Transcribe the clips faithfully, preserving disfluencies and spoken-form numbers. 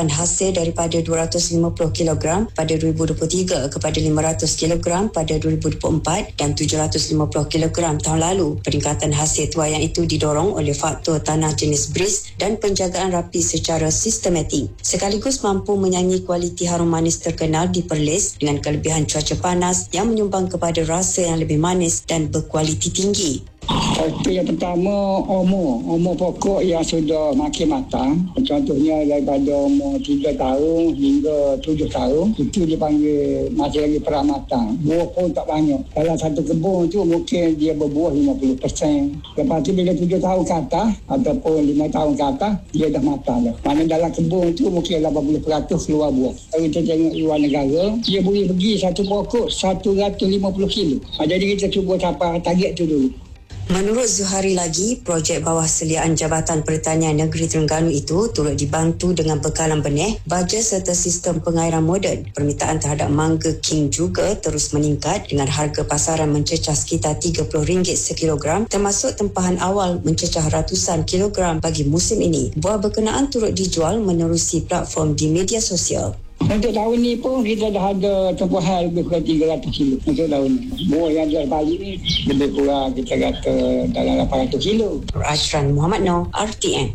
hasil daripada dua ratus lima puluh kilogram pada dua ribu dua puluh tiga kepada lima ratus kilogram pada dua ribu dua puluh empat dan tujuh ratus lima puluh kilogram tahun lalu. Peningkatan hasil tuaian itu didorong oleh faktor tanah jenis bris dan penjagaan rapi secara sistematik. Sekaligus mampu menyanyi kualiti harum manis terkenal di Perlis dengan kelebihan cuaca panas yang menyumbang kepada rasa yang lebih manis dan berkualiti tinggi. Okey, yang pertama umur umur pokok yang sudah makin matang, contohnya daripada umur tiga tahun hingga tujuh tahun, itu dipanggil masih lagi perah matang. Buah pun tak banyak. Dalam satu kebun tu mungkin dia berbuah lima puluh peratus. Lepas tu bila tujuh tahun ke atas ataupun lima tahun ke atas, dia dah matang dah. Mana dalam kebun tu mungkin lapan puluh peratus keluar buah. Kalau kita tengok luar negara, dia boleh pergi satu pokok seratus lima puluh kilo. Jadi kita cuba capai target tu dulu. Menurut Zuhari lagi, projek bawah seliaan Jabatan Pertanian Negeri Terengganu itu turut dibantu dengan bekalan benih, baja serta sistem pengairan moden. Permintaan terhadap mangga king juga terus meningkat dengan harga pasaran mencecah sekitar tiga puluh ringgit sekilogram, termasuk tempahan awal mencecah ratusan kilogram bagi musim ini. Buah berkenaan turut dijual menerusi platform di media sosial. Untuk tahun ni pun kita dah ada tempahan lebih kurang tiga ratus kilo untuk tahun ni. Buah yang jual balik ni lebih kurang kita kata dalam lapan ratus kilo. Ashran Muhammad Noor, R T N.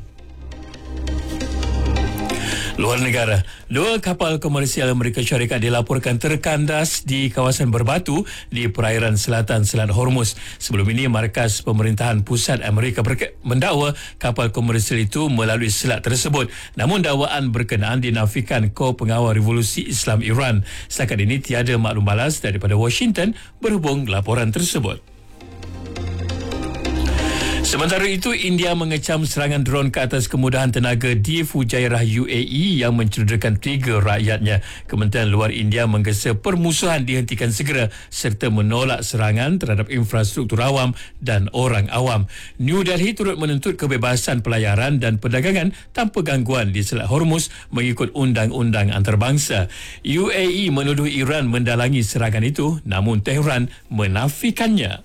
Luar negara, dua kapal komersial Amerika Syarikat dilaporkan terkandas di kawasan berbatu di perairan selatan Selat Hormuz. Sebelum ini, Markas Pemerintahan Pusat Amerika mendakwa kapal komersial itu melalui selat tersebut. Namun dakwaan berkenaan dinafikan Kor Pengawal Revolusi Islam Iran. Setakat ini tiada maklum balas daripada Washington berhubung laporan tersebut. Sementara itu, India mengecam serangan dron ke atas kemudahan tenaga di Fujairah U A E yang mencederakan tiga rakyatnya. Kementerian Luar India menggesa permusuhan dihentikan segera serta menolak serangan terhadap infrastruktur awam dan orang awam. New Delhi turut menuntut kebebasan pelayaran dan perdagangan tanpa gangguan di Selat Hormuz mengikut undang-undang antarabangsa. U A E menuduh Iran mendalangi serangan itu, namun Tehran menafikannya.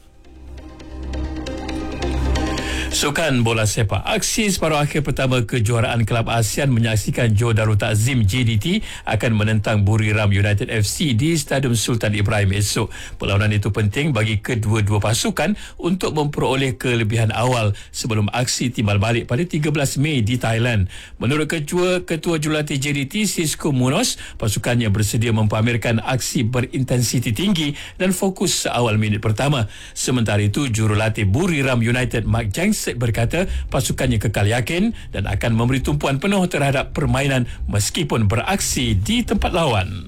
Sukan bola sepak. Aksi separuh akhir pertama kejuaraan Kelab ASEAN menyaksikan Johor Darul Takzim J D T akan menentang Buriram United F C di Stadium Sultan Ibrahim esok. Perlawanan itu penting bagi kedua-dua pasukan untuk memperoleh kelebihan awal sebelum aksi timbal balik pada tiga belas Mei di Thailand. Menurut Ketua Ketua Jurulatih J D T Sisko Munoz, pasukannya bersedia mempamerkan aksi berintensiti tinggi dan fokus seawal minit pertama. Sementara itu, Jurulatih Buriram United Mark Janks berkata pasukannya kekal yakin dan akan memberi tumpuan penuh terhadap permainan meskipun beraksi di tempat lawan.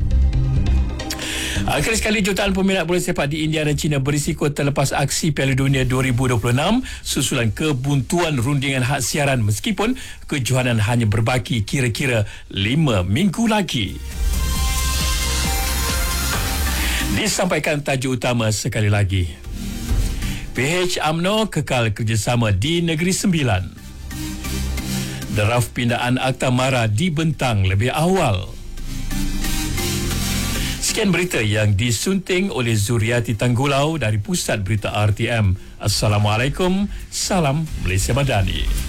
Akhir sekali, jutaan peminat bola sepak di India dan China berisiko terlepas aksi Piala Dunia dua ribu dua puluh enam susulan kebuntuan rundingan hak siaran meskipun kejohanan hanya berbaki kira-kira lima minggu lagi. Disampaikan tajuk utama sekali lagi. P H U M N O kekal kerjasama di Negeri Sembilan. Draft pindaan Akta Mara dibentang lebih awal. Sekian berita yang disunting oleh Zuriati Tanggulau dari Pusat Berita R T M. Assalamualaikum, salam Malaysia Madani.